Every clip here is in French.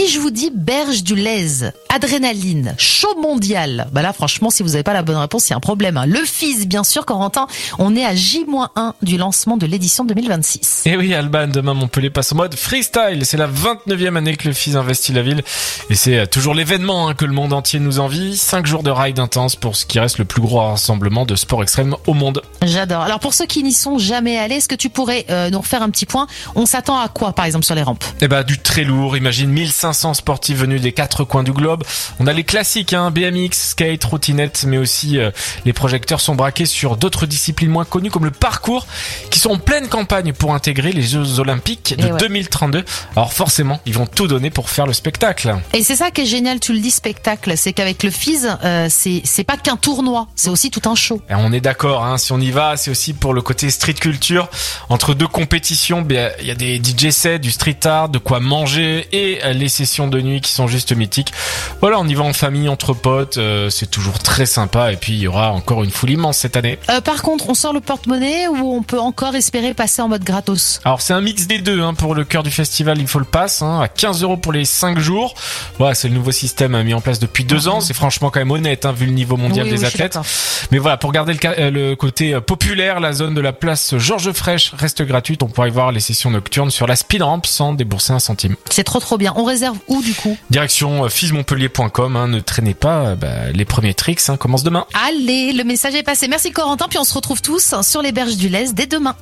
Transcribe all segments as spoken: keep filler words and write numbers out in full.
Si je vous dis berge du Lez, adrénaline, show mondial, bah là franchement si vous n'avez pas la bonne réponse, c'est un problème. Hein. Le F I S, bien sûr, Corentin, on est à J un du lancement de l'édition deux mille vingt-six. Et oui Alban, demain Montpellier passe en mode freestyle. C'est la vingt-neuvième année que le F I S investit la ville et c'est toujours l'événement hein, que le monde entier nous envie. Cinq jours de ride intense pour ce qui reste le plus gros rassemblement de sport extrême au monde. J'adore. Alors pour ceux qui n'y sont jamais allés, est-ce que tu pourrais euh, nous refaire un petit point? On s'attend à quoi par exemple sur les rampes? Eh bah du très lourd, imagine mille cinq cents sportifs venus des quatre coins du globe. On a les classiques, hein, B M X, skate, trottinette, mais aussi euh, les projecteurs sont braqués sur d'autres disciplines moins connues comme le parcours, qui sont en pleine campagne pour intégrer les Jeux Olympiques de ouais. deux mille trente-deux. Alors forcément, ils vont tout donner pour faire le spectacle. Et c'est ça qui est génial, tu le dis spectacle, c'est qu'avec le F I S, euh, c'est c'est pas qu'un tournoi, c'est aussi tout un show. Et on est d'accord, hein, si on y va, c'est aussi pour le côté street culture. Entre deux compétitions, il y a des D J sets, du street art, de quoi manger et les sessions de nuit qui sont juste mythiques. Voilà, on y va en famille, entre potes, euh, c'est toujours très sympa et puis il y aura encore une foule immense cette année. Euh, par contre, on sort le porte-monnaie ou on peut encore espérer passer en mode gratos? Alors c'est un mix des deux, hein, pour le cœur du festival, il faut le pass, hein, à quinze euros pour les cinq jours. Voilà, c'est le nouveau système mis en place depuis deux ans, c'est franchement quand même honnête, hein, vu le niveau mondial oui, des oui, athlètes. Mais voilà, pour garder le, le côté populaire, la zone de la place Georges Frêche reste gratuite, on pourra y voir les sessions nocturnes sur la speed ramp sans débourser un centime. C'est trop trop bien. On réserve où du coup? Direction f i s montpellier point com, hein, ne traînez pas, bah, les premiers tricks hein, commencent demain. Allez, le message est passé. Merci Corentin, puis on se retrouve tous sur les berges du Lez dès demain.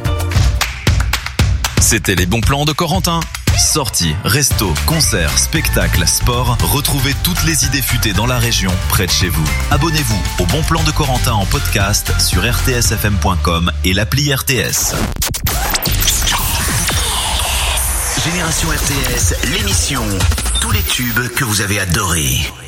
C'était les bons plans de Corentin. Sorties, restos, concerts, spectacles, sport, retrouvez toutes les idées futées dans la région, près de chez vous. Abonnez-vous au Bon Plan de Corentin en podcast sur r t s f m point com et l'appli R T S. Génération R T S, l'émission. Tous les tubes que vous avez adorés.